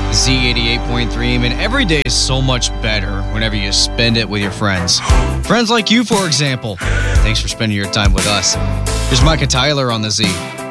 Z88.3, and every day is so much better whenever you spend it with your friends. Friends like you, for example. Thanks for spending your time with us. Here's Micah Tyler on the Z.